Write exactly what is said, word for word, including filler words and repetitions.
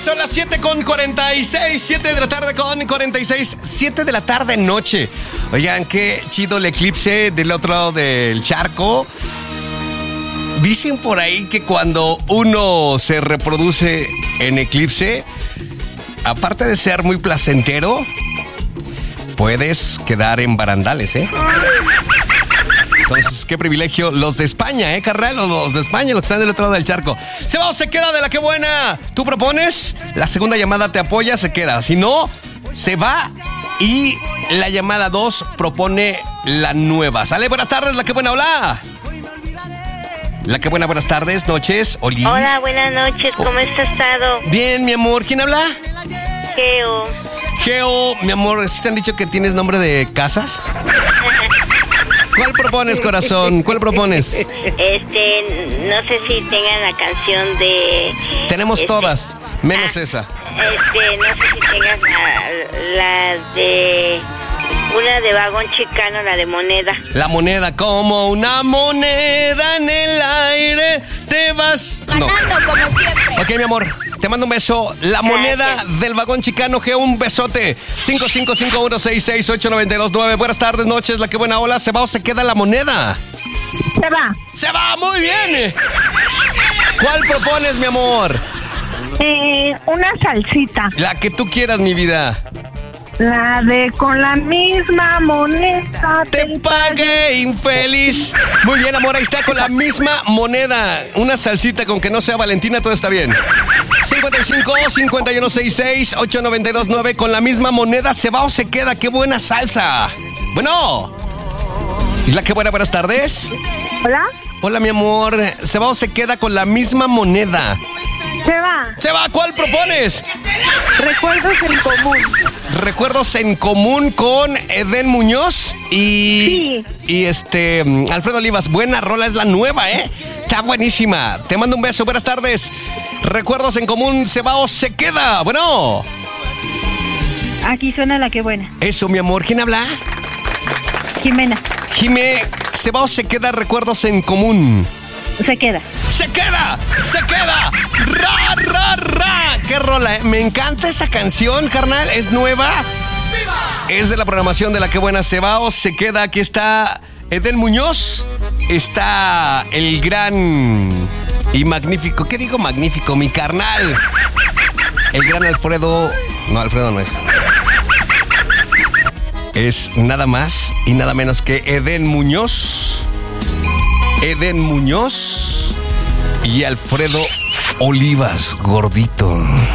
Son las siete con cuarenta y seis, siete de la tarde con cuarenta y seis, siete de la tarde noche. Oigan, qué chido el eclipse del otro lado del charco. Dicen por ahí que cuando uno se reproduce en eclipse, aparte de ser muy placentero, puedes quedar en barandales, ¿eh? Entonces, qué privilegio. Los de España, ¿eh, carnal? Los de España, los que están del otro lado del charco. Se va o se queda de la que buena. Tú propones, la segunda llamada te apoya, se queda. Si no, se va y la llamada dos propone la nueva. ¿Sale? Buenas tardes, la que buena, hola. La que buena, buenas tardes, noches, Oli. Hola, buenas noches, ¿cómo has estado? Bien, mi amor, ¿quién habla? Geo. Geo, mi amor, ¿sí te han dicho que tienes nombre de casas? ¿Cuál propones, corazón? ¿Cuál propones? Este, no sé si tengan la canción de... Tenemos este, todas, menos ah, esa. Este, no sé si tengas la, la de... Una de Vagón Chicano, la de Moneda. La moneda, como una moneda en el aire, te vas... Ganando, no. Como siempre. Ok, mi amor, te mando un beso. La moneda Gracias. del Vagón Chicano, Geo, un besote. cinco cinco cinco uno seis seis ocho nueve dos nueve. Buenas tardes, noches, la que buena, hola. ¿Se va o se queda la moneda? Se va. ¡Se va! ¡Muy bien! ¿Cuál propones, mi amor? Eh, una salsita. La que tú quieras, mi vida. La de con la misma moneda Te pagué, infeliz. Muy bien, amor, ahí está, con la misma moneda. Una salsita con que no sea Valentina, todo está bien. cincuenta y cinco, cincuenta y uno sesenta y seis, ocho nueve dos nueve. Con la misma moneda, ¿se va o se queda? ¡Qué buena salsa! Bueno. ¿Y la que buena? Buenas tardes. Hola. Hola, mi amor. ¿Se va o se queda con la misma moneda? Se va. ¡Se va! ¿Cuál propones? Recuerdos en común. Recuerdos en común con Edén Muñoz y, Sí. y este Alfredo Olivas. Buena rola, es la nueva, ¿eh? Está buenísima. Te mando un beso, buenas tardes. Recuerdos en común, ¿se va o se queda? Bueno. Aquí suena la que buena. Eso, mi amor. ¿Quién habla? Jimena. Jimé, ¿se va o se queda recuerdos en común? Se queda. ¡Se queda! ¡Se queda! ¡Ra, ra, ra! ¡Qué rola, eh! Me encanta esa canción, carnal. Es nueva. Es de la programación de La Que Buena. Se va o se queda. Aquí está Edén Muñoz. Está el gran y magnífico. ¿Qué digo magnífico? Mi carnal. El gran Alfredo. No, Alfredo no es. Es nada más y nada menos que Edén Muñoz. Edén Muñoz y Alfredo Olivas, gordito.